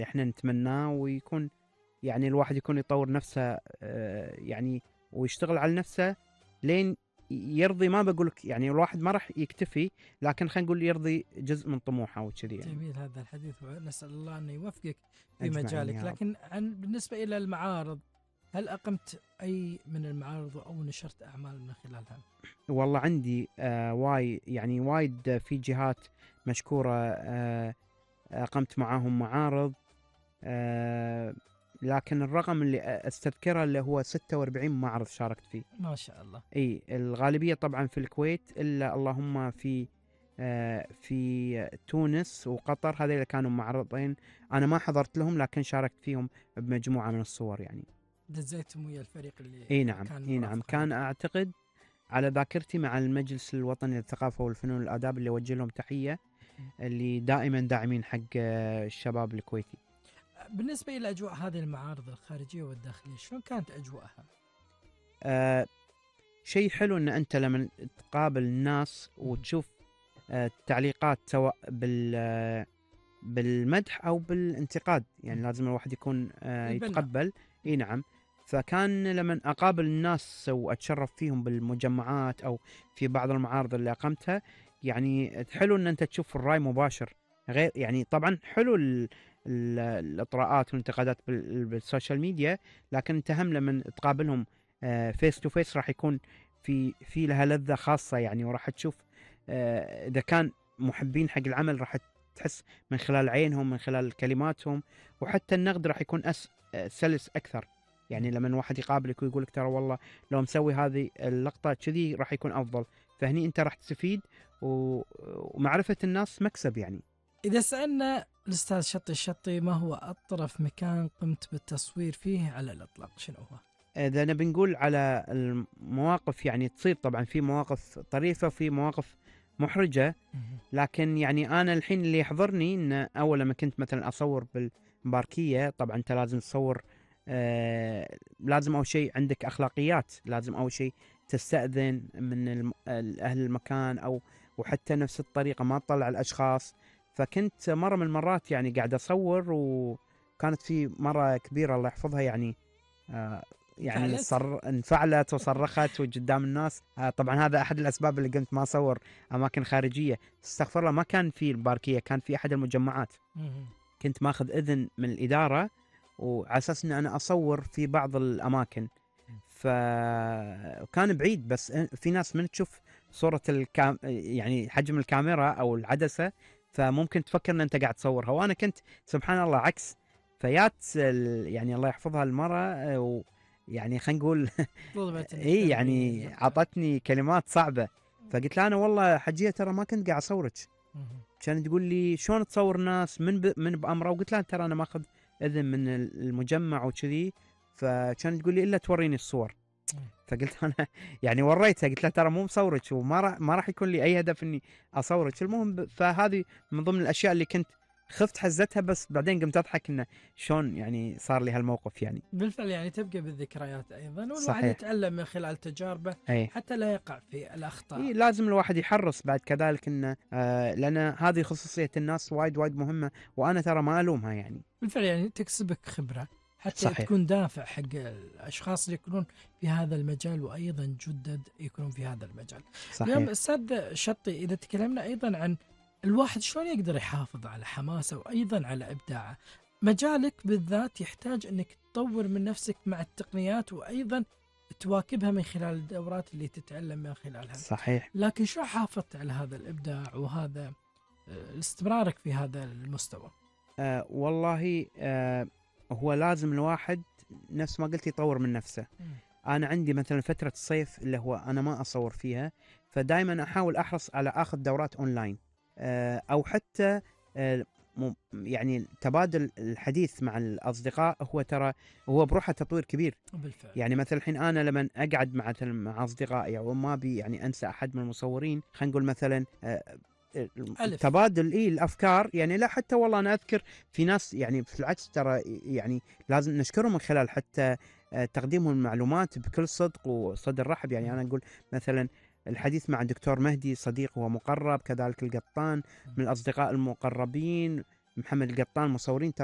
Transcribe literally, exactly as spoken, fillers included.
إحنا نتمناه، ويكون يعني الواحد يكون يطور نفسه آه، يعني ويشتغل على نفسه لين يرضي. ما بقول لك يعني الواحد ما راح يكتفي، لكن خلينا نقول يرضي جزء من طموحه وكذي يعني. جميل هذا الحديث، ونسأل الله أن يوفقك في أجمعين مجالك. يا رب. لكن عن بالنسبة إلى المعارض، هل أقمت أي من المعارض أو نشرت أعمال من خلالها؟ والله عندي آه واي يعني وايد في جهات مشكورة آه قمت معاهم معارض. آه لكن الرقم اللي استذكره اللي هو ستة وأربعين معرض شاركت فيه. ما شاء الله. اي الغالبية طبعا في الكويت، الا اللهم في آه في تونس وقطر، هذول اللي كانوا معرضين انا ما حضرت لهم، لكن شاركت فيهم بمجموعة من الصور يعني. دزيتم ويا الفريق اللي اي نعم، كان اي نعم، مرافق كان لك. اعتقد على ذاكرتي مع المجلس الوطني للثقافة والفنون والآداب، اللي وجه لهم تحية، اللي دائما داعمين حق آه، الشباب الكويتي. بالنسبة إلى أجواء هذه المعارض الخارجية والداخلية، شلون كانت أجواءها؟ آه شيء حلو ان انت لما تقابل الناس وتشوف آه التعليقات، سواء بال آه بالمدح او بالانتقاد، يعني لازم الواحد يكون آه البناء. يتقبل. اي نعم. فكان لما اقابل الناس واتشرف فيهم بالمجمعات او في بعض المعارض اللي اقمتها، يعني حلو ان انت تشوف الراي مباشر. غير يعني طبعا حلو ال ال الاطراءات والانتقادات بال- بالسوشيال ميديا، لكن انت هم لما تقابلهم فيس تو فيس راح يكون في في لها لذة خاصة يعني. وراح تشوف آه، اذا كان محبين حق العمل، راح تحس من خلال عينهم، من خلال كلماتهم، وحتى النقد راح يكون أس... آه، سلس اكثر. يعني لما الواحد يقابلك ويقول لك ترى والله لو مسوي هذه اللقطة كذي راح يكون افضل، فهني انت راح تستفيد و... ومعرفة الناس مكسب يعني. إذا سألنا الأستاذ شطي الشطي ما هو أطرف مكان قمت بالتصوير فيه على الإطلاق، شنو هو؟ اذا انا بنقول على المواقف، يعني تصير طبعا في مواقف طريفة وفي مواقف محرجة، لكن يعني انا الحين اللي يحضرني ان اول لما كنت مثلا اصور بالمباركيه، طبعا انت لازم تصور آه لازم اول شيء عندك اخلاقيات، لازم اول شيء تستأذن من الم... اهل المكان، او وحتى نفس الطريقه ما تطلع الاشخاص. فكنت مره من المرات يعني قاعد اصور، وكانت في مره كبيره الله يحفظها يعني آه يعني فعلت؟ صر انفعلت وصرخت وقدام الناس. آه طبعا هذا احد الاسباب اللي قمت ما اصور اماكن خارجيه. استغفر الله، ما كان في الباركيه، كان في احد المجمعات. كنت ماخذ اذن من الاداره، وعلى اساس ان انا اصور في بعض الاماكن، فكان بعيد. بس في ناس من تشوف صوره الكام يعني حجم الكاميرا او العدسه، فممكن تفكر ان انت قاعد تصورها، وانا كنت سبحان الله عكس. فيات ال- يعني الله يحفظها المرة، و يعني خلينا نقول طلبت انك اي تلغي يعني اللقطة. عطتني كلمات صعبة. فقلت لها انا والله حجية ترى ما كنت قاعد اصورك. مهم. كانت تقول لي شلون تصور ناس من ب... من بامره، وقلت لها ترى انا ماخذ اذن من المجمع وكذي. فكانت تقول لي الا توريني الصور. مم. فقلت انا يعني وريتها، قلت لها ترى مو مصورك، وما راح ما راح يكون لي اي هدف اني اصورك. المهم ب... فهذه من ضمن الاشياء اللي كنت خفت حزتها، بس بعدين قمت اضحك انه شلون يعني صار لي هالموقف يعني. بالفعل يعني تبقى بالذكريات ايضا، والواحد صحيح. يتعلم من خلال تجاربه اي حتى لا يقع في الاخطاء. اي لازم الواحد يحرص بعد كذلك انه آه لان هذه خصوصية الناس وايد وايد مهمة، وانا ترى ما الومها يعني. بالفعل يعني تكسبك خبرة حتى صحيح. تكون دافع حق الاشخاص اللي يكونون في هذا المجال، وايضا جدد يكونون في هذا المجال. اليوم صحيح. استاذ شطي، اذا تكلمنا ايضا عن الواحد شلون يقدر يحافظ على حماسه وايضا على ابداعه، مجالك بالذات يحتاج انك تطور من نفسك مع التقنيات، وايضا تواكبها من خلال الدورات اللي تتعلم من خلالها. صحيح. لكن شو حافظت على هذا الابداع وهذا آه، استمرارك في هذا المستوى؟ آه والله آه هو لازم الواحد نفس ما قلت يطور من نفسه. مم. انا عندي مثلا فترة الصيف اللي هو انا ما اصور فيها، فدائما احاول احرص على اخذ دورات اونلاين، آه او حتى آه م- يعني تبادل الحديث مع الاصدقاء. هو ترى هو بروحه تطوير كبير. بالفعل. يعني مثلا الحين انا لما اقعد مع مثلا مع اصدقائي، او ما بي يعني انسى احد من المصورين، خلينا نقول مثلا آه، ألف. تبادل اي الافكار يعني. لا حتى والله انا اذكر في ناس يعني في العكس ترى يعني لازم نشكرهم من خلال حتى آه، تقديمهم المعلومات بكل صدق وصدر رحب. يعني انا اقول مثلا الحديث مع الدكتور مهدي صديق ومقرب، كذلك القطان من الاصدقاء المقربين، محمد القطان، مصورين